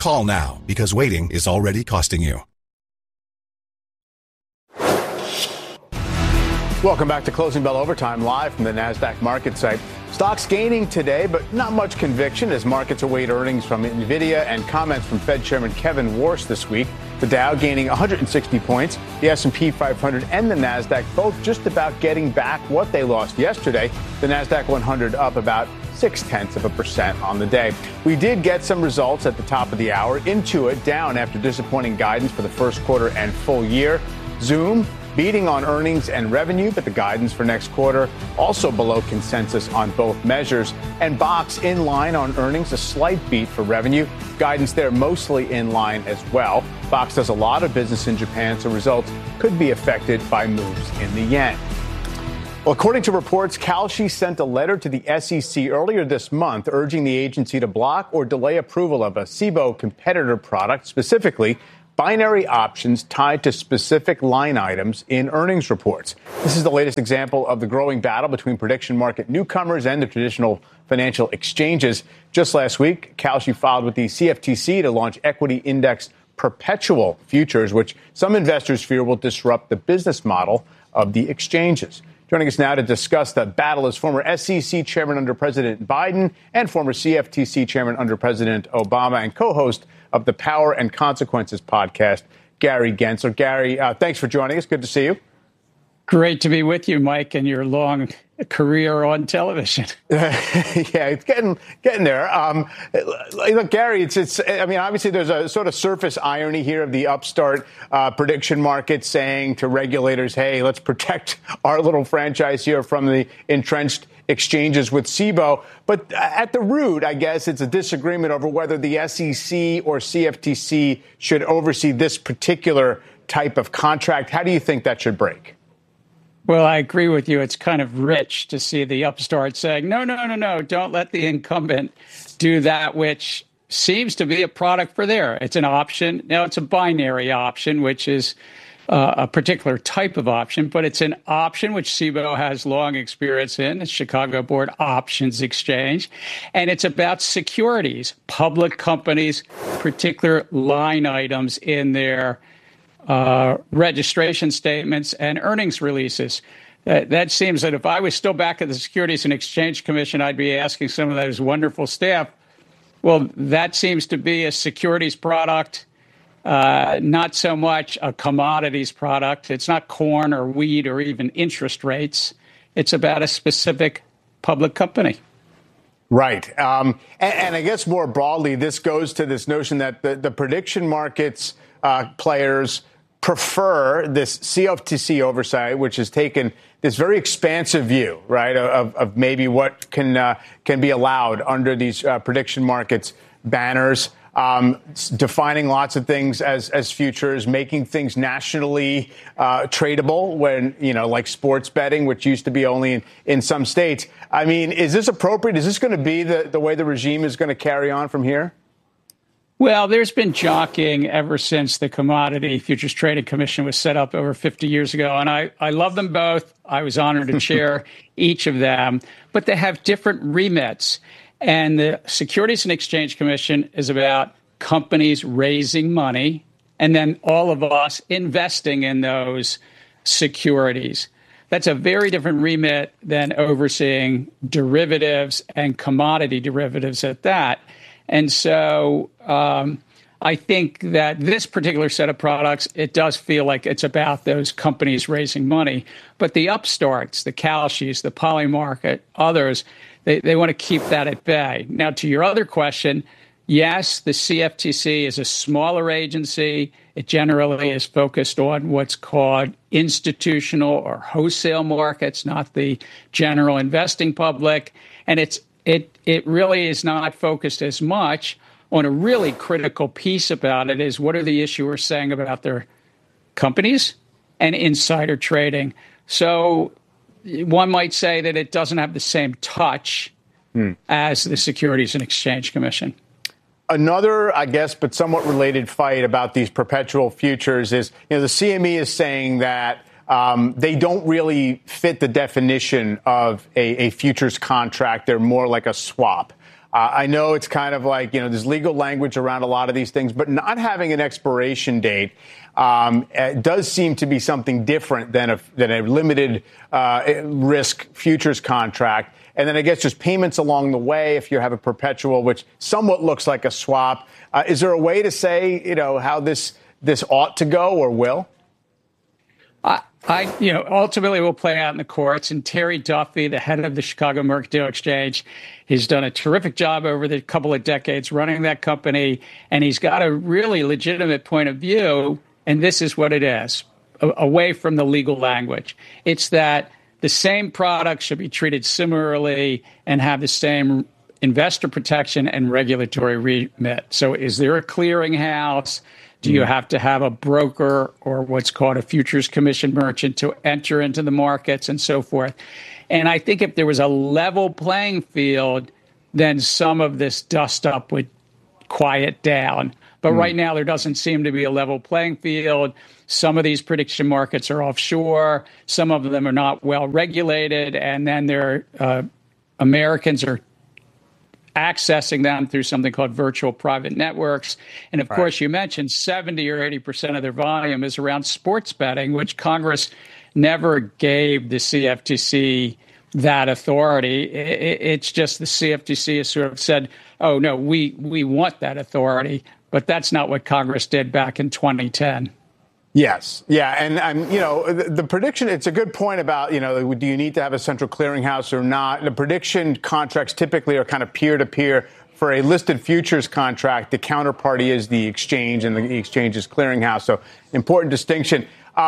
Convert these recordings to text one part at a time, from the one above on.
Call now because waiting is already costing you. Welcome back to Closing Bell Overtime, live from the NASDAQ market site. Stocks gaining today, but not much conviction as markets await earnings from NVIDIA and comments from Fed Chairman Kevin Warsh this week. The Dow gaining 160 points, the S&P 500 and the NASDAQ both just about getting back what they lost yesterday. The NASDAQ 100 up about 0.6% on the day. We did get some results at the top of the hour. Intuit down after disappointing guidance for the first quarter and full year. Zoom beating on earnings and revenue, but the guidance for next quarter also below consensus on both measures. And Box in line on earnings, a slight beat for revenue. Guidance there mostly in line as well. Box does a lot of business in Japan, so results could be affected by moves in the yen. Well, according to reports, Kalshi sent a letter to the SEC earlier this month urging the agency to block or delay approval of a Cboe competitor product, specifically binary options tied to specific line items in earnings reports. This is the latest example of the growing battle between prediction market newcomers and the traditional financial exchanges. Just last week, Kalshi filed with the CFTC to launch equity index perpetual futures, which some investors fear will disrupt the business model of the exchanges. Joining us now to discuss the battle is former SEC chairman under President Biden and former CFTC chairman under President Obama and co-host of the Power and Consequences podcast, Gary Gensler. Gary, thanks for joining us. Good to see you. Great to be with you, Mike, and your long career on television. Yeah, it's getting there. Look, Gary, I mean, obviously there's a sort of surface irony here of the upstart prediction market saying to regulators, hey, let's protect our little franchise here from the entrenched exchanges with Cboe. But at the root, I guess it's a disagreement over whether the SEC or CFTC should oversee this particular type of contract. How do you think that should break? Well, I agree with you. It's kind of rich to see the upstart saying, no, don't let the incumbent do that, which seems to be a product for there. It's an option. Now, it's a binary option, which is a particular type of option, but it's an option which Cboe has long experience in, the Chicago Board Options Exchange. And it's about securities, public companies, particular line items in their registration statements and earnings releases. That seems that if I was still back at the Securities and Exchange Commission, I'd be asking some of those wonderful staff, well, that seems to be a securities product, not so much a commodities product. It's not corn or wheat or even interest rates. It's about a specific public company. Right. And I guess more broadly, this goes to this notion that the prediction markets players prefer this CFTC oversight, which has taken this very expansive view, right, of maybe what can be allowed under these prediction markets banners, defining lots of things as futures, making things nationally tradable when, like sports betting, which used to be only in some states. I mean, is this appropriate? Is this going to be the way the regime is going to carry on from here? Well, there's been jockeying ever since the Commodity Futures Trading Commission was set up over 50 years ago. And I love them both. I was honored to chair each of them. But they have different remits. And the Securities and Exchange Commission is about companies raising money and then all of us investing in those securities. That's a very different remit than overseeing derivatives and commodity derivatives at that. And so I think that this particular set of products, it does feel like it's about those companies raising money. But the upstarts, the Kalshis, the Polymarket, others, they want to keep that at bay. Now, to your other question, yes, the CFTC is a smaller agency. It generally is focused on what's called institutional or wholesale markets, not the general investing public. And it really is not focused as much on a really critical piece about it is what are the issuers saying about their companies and insider trading. So one might say that it doesn't have the same touch as the Securities and Exchange Commission. Another, I guess, but somewhat related fight about these perpetual futures is, the CME is saying that they don't really fit the definition of a futures contract. They're more like a swap. I know it's kind of like, there's legal language around a lot of these things, but not having an expiration date it does seem to be something different than a limited risk futures contract. And then I guess just payments along the way if you have a perpetual, which somewhat looks like a swap. Is there a way to say, how this ought to go or will? Ultimately will play out in the courts. And Terry Duffy, the head of the Chicago Mercantile Exchange, he's done a terrific job over the couple of decades running that company. And he's got a really legitimate point of view. And this is what it is, away from the legal language. It's that the same product should be treated similarly and have the same investor protection and regulatory remit. So is there a clearinghouse? Do you have to have a broker or what's called a futures commission merchant to enter into the markets and so forth? And I think if there was a level playing field, then some of this dust up would quiet down. But right now, there doesn't seem to be a level playing field. Some of these prediction markets are offshore. Some of them are not well regulated. And then Americans are accessing them through something called virtual private networks. And of course, you mentioned 70 or 80% of their volume is around sports betting, which Congress never gave the CFTC that authority. It's just the CFTC has sort of said, oh, no, we want that authority. But that's not what Congress did back in 2010. Yes. Yeah. And the prediction, it's a good point about, do you need to have a central clearinghouse or not? The prediction contracts typically are kind of peer to peer. For a listed futures contract, the counterparty is the exchange and the exchange's clearinghouse. So important distinction.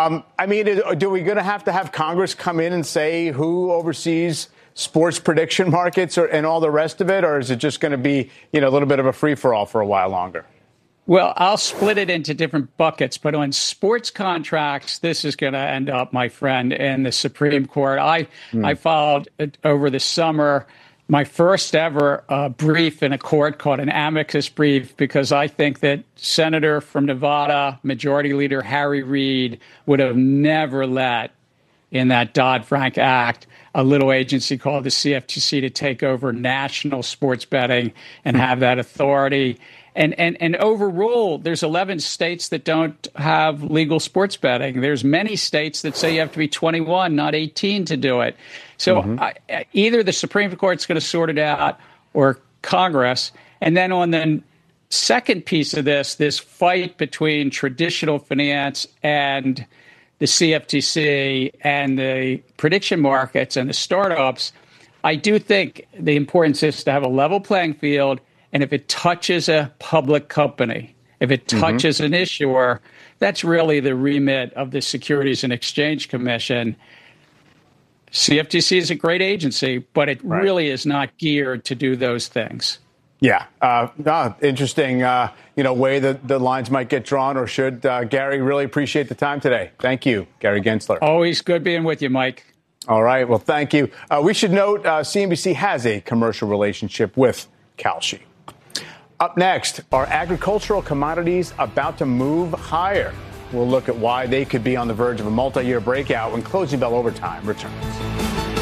Do we going to have Congress come in and say who oversees sports prediction markets and all the rest of it? Or is it just going to be, a little bit of a free for all for a while longer? Well, I'll split it into different buckets, but on sports contracts, this is going to end up, my friend, in the Supreme Court. I filed over the summer my first ever brief in a court called an amicus brief, because I think that Senator from Nevada, Majority Leader Harry Reid, would have never let in that Dodd-Frank Act a little agency called the CFTC to take over national sports betting and have that authority. And overrule, there's 11 states that don't have legal sports betting. There's many states that say you have to be 21, not 18 to do it. So either the Supreme Court's going to sort it out or Congress. And then on the second piece of this fight between traditional finance and the CFTC and the prediction markets and the startups, I do think the importance is to have a level playing field. And if it touches a public company, if it touches an issuer, that's really the remit of the Securities and Exchange Commission. CFTC is a great agency, but it really is not geared to do those things. Yeah. Interesting, way that the lines might get drawn or should. Gary, really appreciate the time today. Thank you, Gary Gensler. Always good being with you, Mike. All right. Well, thank you. We should note CNBC has a commercial relationship with Kalshi. Up next, are agricultural commodities about to move higher? We'll look at why they could be on the verge of a multi-year breakout when Closing Bell Overtime returns.